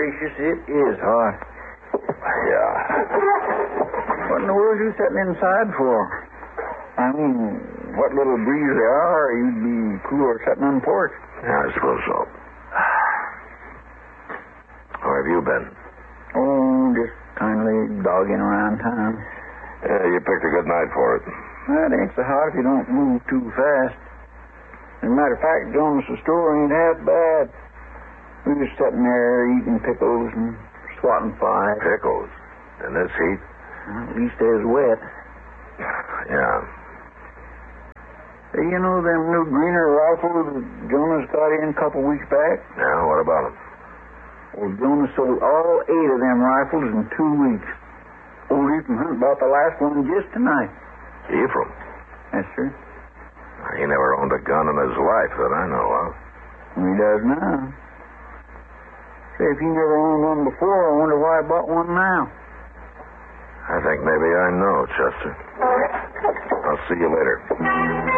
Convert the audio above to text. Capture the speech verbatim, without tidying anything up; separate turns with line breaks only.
gracious, it is hot.
Yeah.
What in the world are you sitting inside for? I mean, what little breeze there are, you'd be cooler sitting on the porch.
Yeah, I suppose so. How have you been?
Oh, just kindly dogging around town.
Yeah, you picked a good night for it.
Well, it ain't so hot if you don't move too fast. As a matter of fact, Jonas' store ain't half bad. We was sitting there eating pickles and swatting flies.
Pickles? In this heat?
Well, at least they's wet.
Yeah.
Hey, you know them new Greener rifles that Jonas got in a couple weeks back?
Yeah, what about them?
Well, Jonas sold all eight of them rifles in two weeks. Old Ephraim Hunt bought the last one just tonight.
Ephraim?
Yes, sir.
He never owned a gun in his life that I know of.
Well, he does now. Say, if he never owned one before, I wonder why he bought one now.
I think maybe I know, Chester. I'll see you later.